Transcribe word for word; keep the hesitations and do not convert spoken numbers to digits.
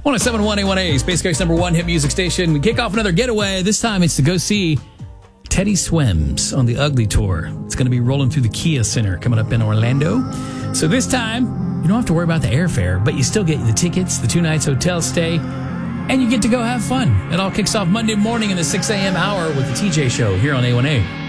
one oh seven point one A one A, Space Coast number one hit music station. We kick off another getaway. This time it's to go see Teddy Swims on the Ugly Tour. It's going to be rolling through the Kia Center coming up in Orlando. So this time, you don't have to worry about the airfare, but you still get the tickets, the two nights hotel stay, and you get to go have fun. It all kicks off Monday morning in the six a.m. hour with the T J Show here on A one A.